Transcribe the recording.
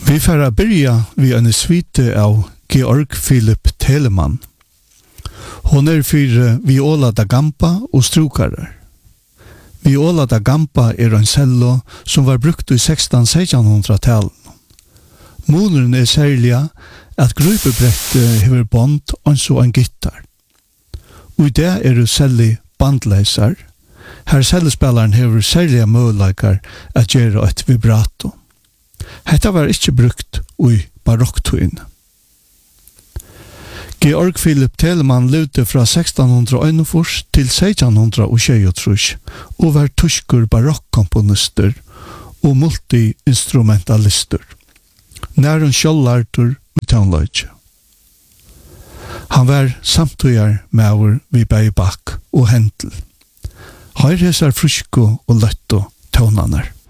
Vi får börja vid en svite av Georg Philip Telemann. Hon för viola da gamba och strukarer. Viola da gamba en cello som var brukt i 1600-1600-talen. Måneren særlig at grupebrett hever bond og så en gitar. Og i det særlig bandleiser. Her cellespilleren hever særlige muligheter at gjøre et vibrato. Hetta var ikke brukt i barokktøyen. Georg Philip Telemann levde fra 1641 til 1623 og var tyskur barokkomponister og multi-instrumentalister. Nær en skjoldartur i tonløyde. Han var samtøyer med vi bei Bach og Händel. Her hesar frusko og løtto tonene.